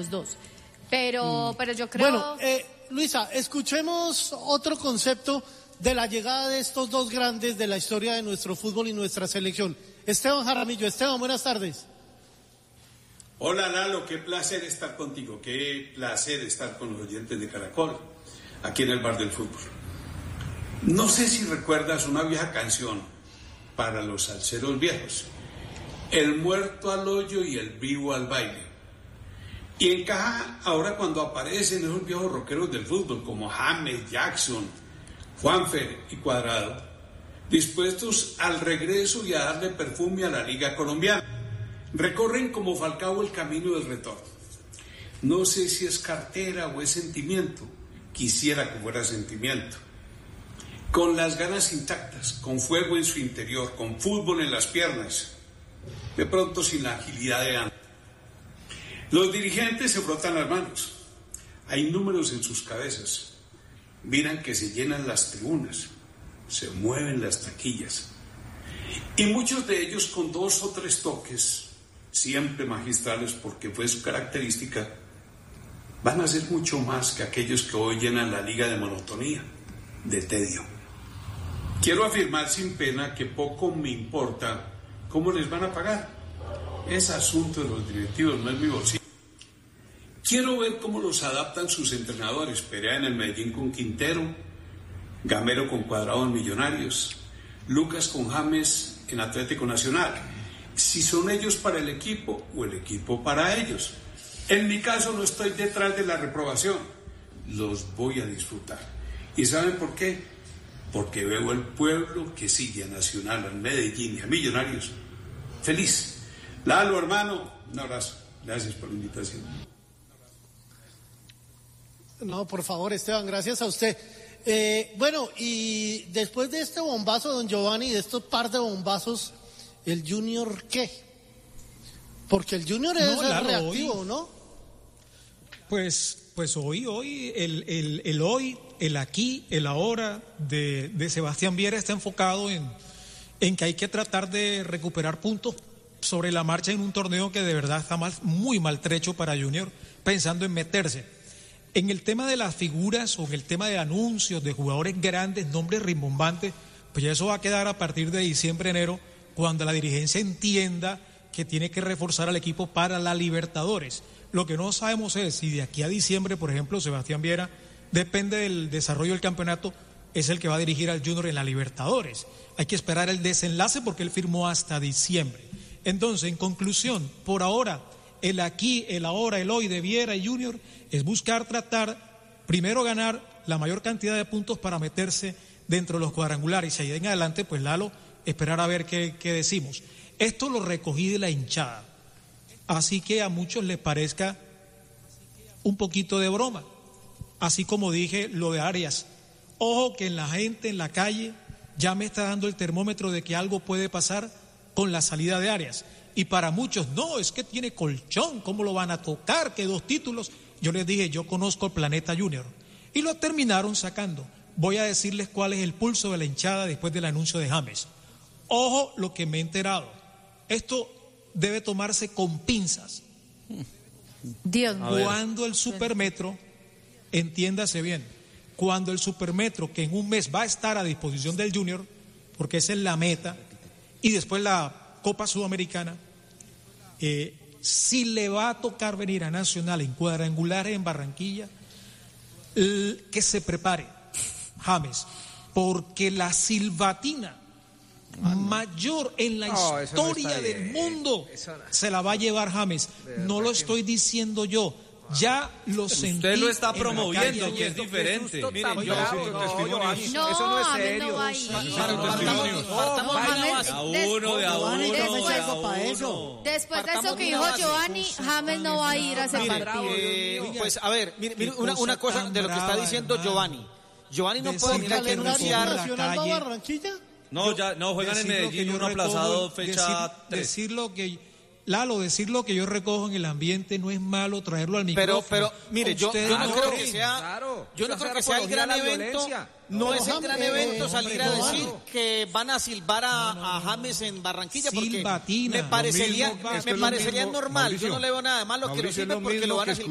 los dos. Pero yo creo... Bueno, Luisa, escuchemos otro concepto de la llegada de estos dos grandes de la historia de nuestro fútbol y nuestra selección. Esteban Jaramillo. Esteban, buenas tardes. Hola Lalo, qué placer estar contigo, qué placer estar con los oyentes de Caracol, aquí en el Bar del Fútbol. No sé si recuerdas una vieja canción para los salseros viejos, el muerto al hoyo y el vivo al baile. Y encaja ahora cuando aparecen esos viejos rockeros del fútbol como James, Jackson, Juanfer y Cuadrado, dispuestos al regreso y a darle perfume a la Liga Colombiana. Recorren como Falcao el camino del retorno. No sé si es cartera o es sentimiento, quisiera que fuera sentimiento. Con las ganas intactas, con fuego en su interior, con fútbol en las piernas, de pronto sin la agilidad de antes. Los dirigentes se frotan las manos, hay números en sus cabezas, miran que se llenan las tribunas, se mueven las taquillas, y muchos de ellos con 2 o 3 toques, siempre magistrales porque fue su característica, van a ser mucho más que aquellos que hoy llenan la liga de monotonía, de tedio. Quiero afirmar sin pena que poco me importa cómo les van a pagar. Es asunto de los directivos, no es mi bolsillo. Quiero ver cómo los adaptan sus entrenadores. Perea en el Medellín con Quintero, Gamero con Cuadrado en Millonarios, Lucas con James en Atlético Nacional. Si son ellos para el equipo o el equipo para ellos. En mi caso no estoy detrás de la reprobación. Los voy a disfrutar. ¿Y saben por qué? Porque veo el pueblo que sigue a Nacional, al Medellín y a Millonarios feliz. Lalo, hermano, un abrazo. Gracias por la invitación. No, por favor, Esteban, gracias a usted. Bueno, y después de este bombazo, don Giovanni, de estos par de bombazos, ¿el Junior qué? Porque el Junior es reactivo, hoy, ¿no? Pues hoy, el hoy, el aquí, el ahora de Sebastián Viera está enfocado en que hay que tratar de recuperar puntos sobre la marcha en un torneo que de verdad está muy maltrecho para Junior, pensando en meterse. En el tema de las figuras o en el tema de anuncios de jugadores grandes, nombres rimbombantes, pues ya eso va a quedar a partir de diciembre, enero, cuando la dirigencia entienda que tiene que reforzar al equipo para la Libertadores. Lo que no sabemos es si de aquí a diciembre, por ejemplo, Sebastián Viera, depende del desarrollo del campeonato, es el que va a dirigir al Junior en la Libertadores. Hay que esperar el desenlace porque él firmó hasta diciembre. Entonces, en conclusión, por ahora, el aquí, el ahora, el hoy de Viera y Junior es buscar tratar, primero ganar la mayor cantidad de puntos para meterse dentro de los cuadrangulares y ahí en adelante, pues Lalo, esperar a ver qué decimos. Esto lo recogí de la hinchada, así que a muchos les parezca un poquito de broma, así como dije lo de Arias. Ojo que la gente en la calle ya me está dando el termómetro de que algo puede pasar con la salida de Arias. Y para muchos, no, es que tiene colchón, ¿cómo lo van a tocar? ¿Qué 2 títulos? Yo les dije, yo conozco el Planeta Junior. Y lo terminaron sacando. Voy a decirles cuál es el pulso de la hinchada después del anuncio de James. Ojo lo que me he enterado. Esto debe tomarse con pinzas. Dios mío. Cuando el Supermetro, entiéndase bien, cuando el Supermetro, que en un mes va a estar a disposición del Junior, porque esa es la meta, y después la Copa Sudamericana, si le va a tocar venir a Nacional en cuadrangulares en Barranquilla, que se prepare James, porque la silbatina mayor en la historia del mundo se la va a llevar James. No lo estoy diciendo yo. Ya lo sentí. Usted lo está promoviendo, que es diferente. Miren, yo eso no es serio. No va a ir. Después de eso que dijo Giovanni, James no va a ir a ese partido. Pues a ver, mire, una cosa de lo que está diciendo Giovanni. Giovanni no puede renunciar. ¿Nacional va a Barranquilla? No, ya no juegan en Medellín, uno aplazado fecha 3. Decir lo que yo recojo en el ambiente no es malo, traerlo al micrófono. Pero mire, yo no creo que sea, yo no creo que sea el gran evento. No es el gran evento salir a decir que van a silbar a James en Barranquilla, porque me parecería normal. Yo no le veo nada de malo que lo silben porque lo van a silbar.